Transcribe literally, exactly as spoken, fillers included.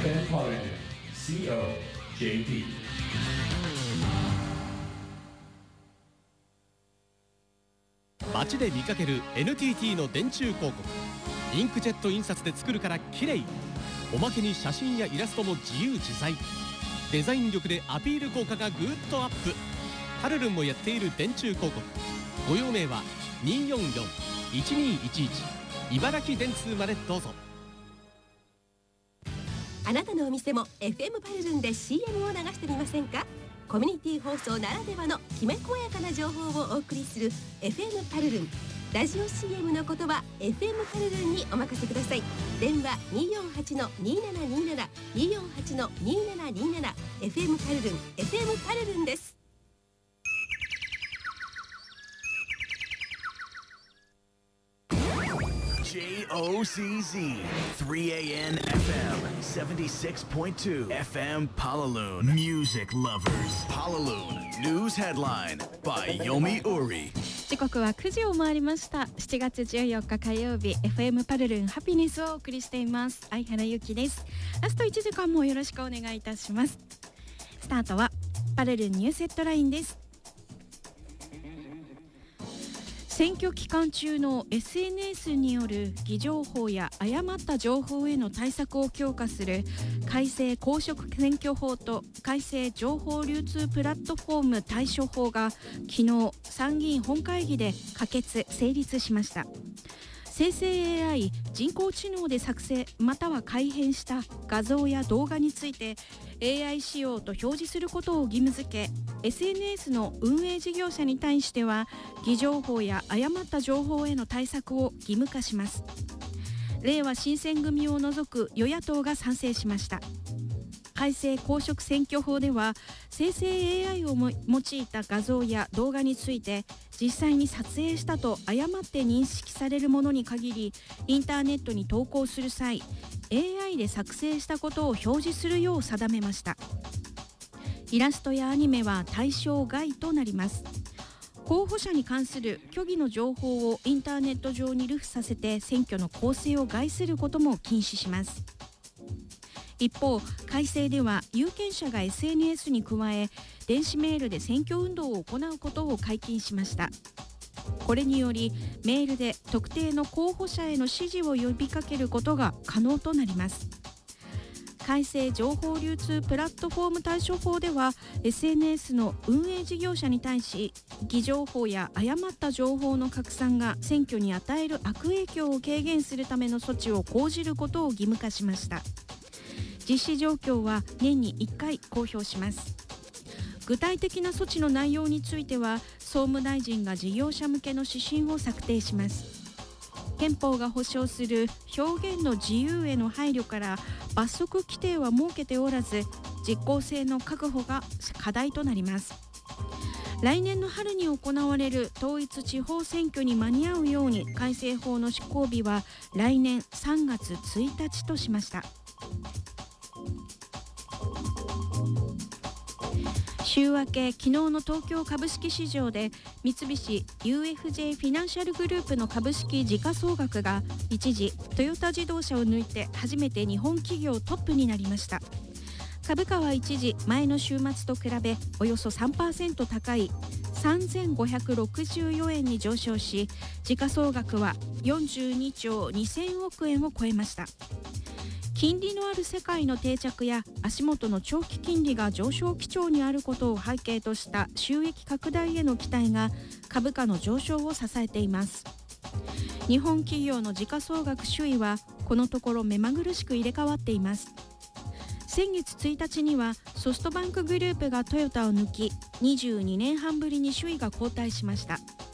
エフエム パレル シーオージェーピー。 街で見かける エヌティーティー の電柱広告。インクジェット印刷で作るから綺麗。おまけに写真やイラストも自由自在。デザイン力でアピール効果がぐっとアップ。パルルンもやっている電柱広告。ご用命はにーよんよん いちにーいちいち茨城電通までどうぞ。 あなたのお店も エフエム パルルンで シーエム を流してみませんか？コミュニティ放送ならではのきめ細やかな情報をお送りする エフエム パルルン。ラジオ シーエム のことは エフエム パルルンにお任せください。電話 にーよんはちのにーななにーなな にーよんはちのにーななにーなな エフエム パルルン エフエム パルルンです。 ジェイオーシーズー スリーエーエヌ エフエム セブンティシックスポイントツー エフエム Palaluan Music Lovers Palaluan News Headline by Yomi Uri。 時刻はくじを回りました。しちがつじゅうよっか火曜日、 エフエム パルルンハピネスをお送りしています。相原由紀です。ラストいちじかんもよろしくお願いいたします。スタートはパルルンニュースヘッドラインです。選挙期間中の エスエヌエス による偽情報や誤った情報への対策を強化する改正公職選挙法と改正情報流通プラットフォーム対処法が昨日参議院本会議で可決・成立しました。生成 エーアイ 人工知能で作成または改変した画像や動画について エーアイ 仕様と表示することを義務付け、 エスエヌエス の運営事業者に対しては偽情報や誤った情報への対策を義務化します。れいわ新選組を除く与野党が賛成しました。改正公職選挙法では生成 エーアイ をも用いた画像や動画について実際に撮影したと誤って認識されるものに限りインターネットに投稿する際 エーアイ で作成したことを表示するよう定めました。イラストやアニメは対象外となります。候補者に関する虚偽の情報をインターネット上に流布させて選挙の公正を害することも禁止します。一方、改正では有権者が エスエヌエス に加え電子メールで選挙運動を行うことを解禁しました。これによりメールで特定の候補者への支持を呼びかけることが可能となります。改正情報流通プラットフォーム対処法では エスエヌエス の運営事業者に対し偽情報や誤った情報の拡散が選挙に与える悪影響を軽減するための措置を講じることを義務化しました。実施状況は年にいっかい公表します。具体的な措置の内容については総務大臣が事業者向けの指針を策定します。憲法が保障する表現の自由への配慮から罰則規定は設けておらず実効性の確保が課題となります。来年の春に行われる統一地方選挙に間に合うように改正法の施行日は来年さんがつついたちとしました。週明け昨日の東京株式市場で三菱 ユーエフジェー フィナンシャルグループの株式時価総額が一時トヨタ自動車を抜いて初めて日本企業トップになりました。株価は一時前の週末と比べおよそ さんパーセント 高いさんぜんごひゃくろくじゅうよえんに上昇し時価総額はよんじゅうにちょうにせんおくえんを超えました。金利のある世界の定着や足元の長期金利が上昇基調にあることを背景とした収益拡大への期待が株価の上昇を支えています。日本企業の時価総額首位はこのところ目まぐるしく入れ替わっています。先月ついたちにはソフトバンクグループがトヨタを抜きにじゅうにねんはんぶりに首位が交代しました。